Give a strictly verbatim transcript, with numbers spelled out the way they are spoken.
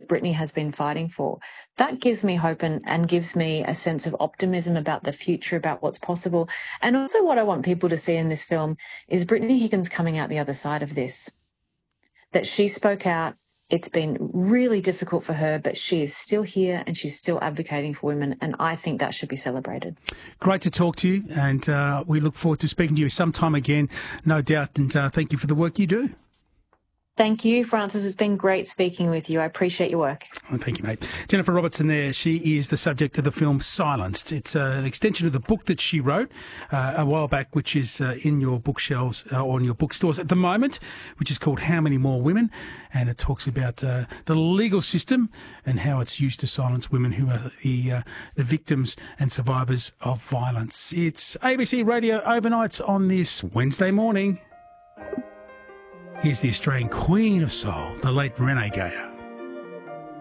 that Brittany has been fighting for. That gives me hope and, and gives me a sense of optimism about the future, about what's possible. And also what I want people to see in this film is Brittany Higgins coming out the other side of this, that she spoke out. It's been really difficult for her, but she is still here and she's still advocating for women, and I think that should be celebrated. Great to talk to you, and uh, we look forward to speaking to you sometime again, no doubt, and uh, thank you for the work you do. Thank you, Francis. It's been great speaking with you. I appreciate your work. Oh, thank you, mate. Jennifer Robertson there. She is the subject of the film Silenced. It's uh, an extension of the book that she wrote uh, a while back, which is uh, in your bookshelves uh, or in your bookstores at the moment, which is called How Many More Women? And it talks about uh, the legal system and how it's used to silence women who are the, uh, the victims and survivors of violence. It's A B C Radio Overnights on this Wednesday morning. Here's the Australian Queen of Soul, the late Renee Geyer.